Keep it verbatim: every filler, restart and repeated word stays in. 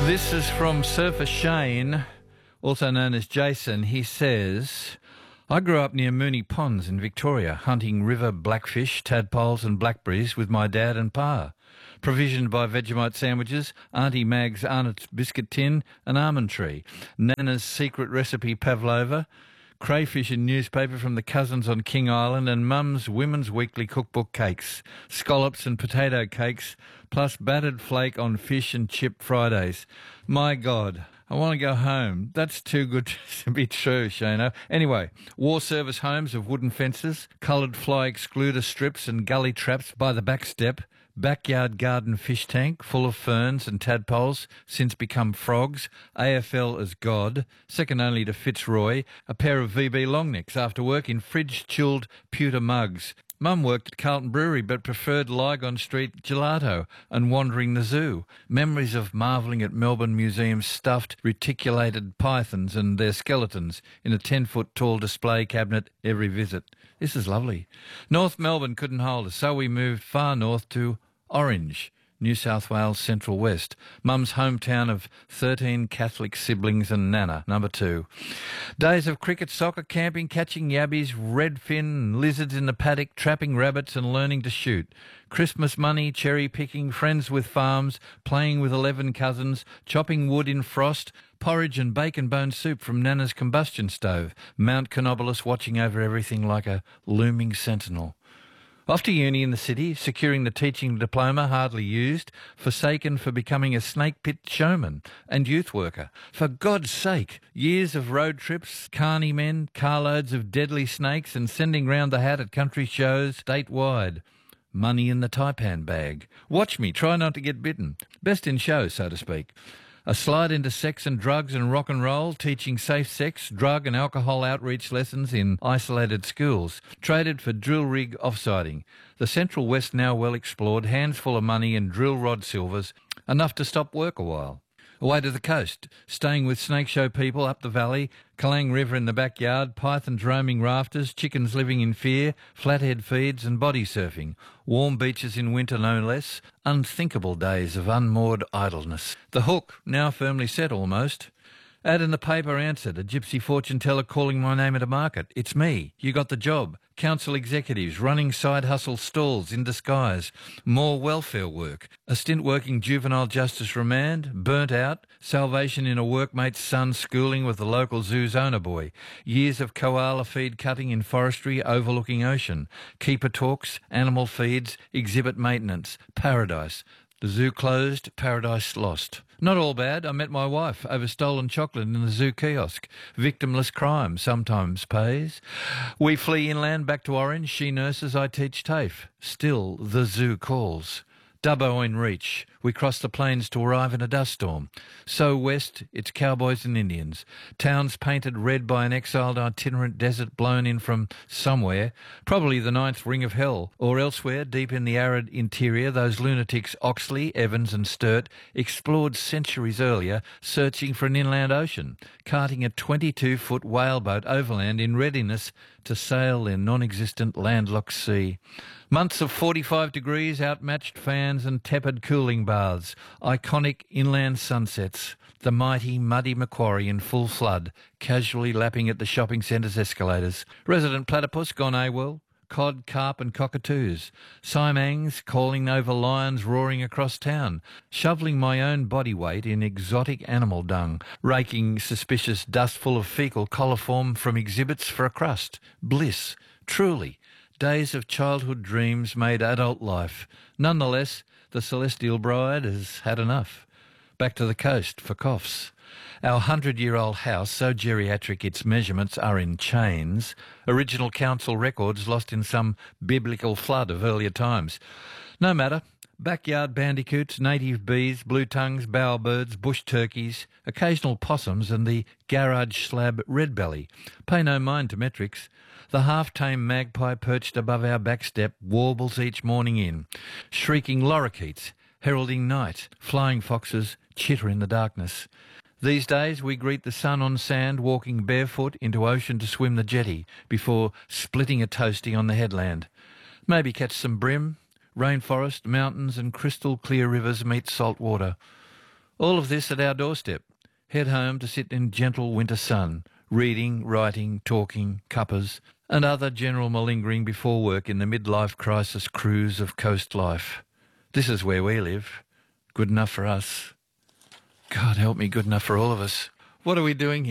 This is from Surfer Shane, also known as Jason. He says, I grew up near Mooney Ponds in Victoria, hunting river blackfish, tadpoles and blackberries with my dad and pa. Provisioned by Vegemite sandwiches, Auntie Mag's Arnott's biscuit tin, an almond tree, Nana's secret recipe pavlova, crayfish in newspaper from the cousins on King Island, and Mum's Women's Weekly Cookbook cakes, scallops and potato cakes, plus battered flake on fish and chip Fridays. My God, I want to go home. That's too good to be true, Shano. Anyway, war service homes of wooden fences, coloured fly excluder strips and gully traps by the back step, backyard garden fish tank full of ferns and tadpoles, since become frogs, A F L as God, second only to Fitzroy, a pair of V B longnecks after work in fridge-chilled pewter mugs. Mum worked at Carlton Brewery but preferred Lygon Street gelato and wandering the zoo. Memories of marvelling at Melbourne Museum's stuffed reticulated pythons and their skeletons in a ten-foot tall display cabinet every visit. This is lovely. North Melbourne couldn't hold us, so we moved far north to Orange, New South Wales Central West, Mum's hometown of thirteen Catholic siblings and Nana, number two. Days of cricket, soccer, camping, catching yabbies, redfin, lizards in the paddock, trapping rabbits and learning to shoot. Christmas money, cherry picking, friends with farms, playing with eleven cousins, chopping wood in frost, porridge and bacon bone soup from Nana's combustion stove, Mount Canobolas watching over everything like a looming sentinel. Off to uni in the city, securing the teaching diploma hardly used, forsaken for becoming a snake pit showman and youth worker. For God's sake, years of road trips, carny men, carloads of deadly snakes and sending round the hat at country shows statewide. Money in the taipan bag. Watch me, try not to get bitten. Best in show, so to speak. A slide into sex and drugs and rock and roll, teaching safe sex, drug and alcohol outreach lessons in isolated schools, traded for drill rig offsiding. The Central West now well explored, hands full of money and drill rod silvers, enough to stop work a while. Away to the coast, staying with snake show people up the valley, Kalang River in the backyard, pythons roaming rafters, chickens living in fear, flathead feeds and body surfing, warm beaches in winter no less, unthinkable days of unmoored idleness. The hook, now firmly set almost. Ad in the paper answered, a gypsy fortune teller calling my name at a market. It's me. You got the job. Council executives, running side hustle stalls in disguise, more welfare work, a stint working juvenile justice remand, burnt out, salvation in a workmate's son's schooling with the local zoo's owner boy, years of koala feed cutting in forestry overlooking ocean, keeper talks, animal feeds, exhibit maintenance, paradise. The zoo closed, paradise lost. Not all bad. I met my wife over stolen chocolate in the zoo kiosk. Victimless crime sometimes pays. We flee inland back to Orange. She nurses, I teach TAFE. Still, the zoo calls. Dubbo in reach. We cross the plains to arrive in a dust storm. So west, it's cowboys and Indians. Towns painted red by an exiled itinerant desert blown in from somewhere, probably the ninth ring of hell, or elsewhere, deep in the arid interior, those lunatics Oxley, Evans and Sturt explored centuries earlier, searching for an inland ocean, carting a twenty-two-foot whaleboat overland in readiness to sail their non-existent landlocked sea. Months of forty-five degrees, outmatched fans and tepid cooling baths, iconic inland sunsets, the mighty muddy Macquarie in full flood, casually lapping at the shopping centre's escalators, resident platypus gone AWOL, cod, carp and cockatoos, simangs calling over lions roaring across town, shoveling my own body weight in exotic animal dung, raking suspicious dust full of faecal coliform from exhibits for a crust. Bliss, truly. Days of childhood dreams made adult life. Nonetheless, the celestial bride has had enough. Back to the coast for coughs. Our hundred-year-old house, so geriatric its measurements are in chains, original council records lost in some biblical flood of earlier times. No matter. Backyard bandicoots, native bees, blue tongues, bowerbirds, bush turkeys, occasional possums and the garage slab redbelly. Pay no mind to metrics. The half-tame magpie perched above our back step warbles each morning in, shrieking lorikeets, heralding night, flying foxes chitter in the darkness. These days we greet the sun on sand, walking barefoot into ocean to swim the jetty before splitting a toastie on the headland. Maybe catch some bream. Rainforest, mountains and crystal clear rivers meet salt water. All of this at our doorstep. Head home to sit in gentle winter sun, reading, writing, talking, cuppers, and other general malingering before work in the midlife crisis cruise of coast life. This is where we live. Good enough for us. God help me, good enough for all of us. What are we doing here?